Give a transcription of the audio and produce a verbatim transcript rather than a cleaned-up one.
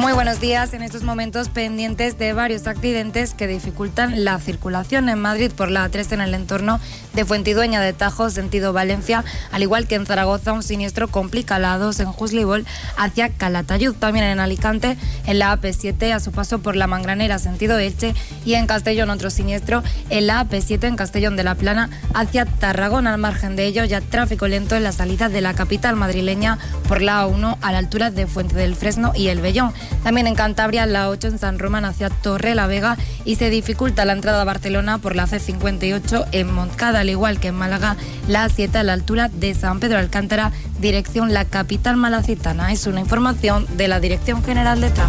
Muy buenos días. En estos momentos pendientes de varios accidentes que dificultan la circulación en Madrid por la A tres en el entorno de Fuentidueña de Tajo, sentido Valencia, al igual que en Zaragoza, un siniestro complica la A dos en Juslibol hacia Calatayud. También en Alicante, en la A P siete, a su paso por la Mangranera, sentido Elche, y en Castellón otro siniestro en la A P siete en Castellón de la Plana hacia Tarragona. Al margen de ello, ya tráfico lento en la salida de la capital madrileña por la A uno a la altura de Fuente del Fresno y El Vellón. También en Cantabria, la A ocho en San Román hacia Torre la Vega, y se dificulta la entrada a Barcelona por la C cincuenta y ocho en Montcada, al igual que en Málaga, la A siete a la altura de San Pedro Alcántara, dirección la capital malacitana. Es una información de la Dirección General de Tráfico.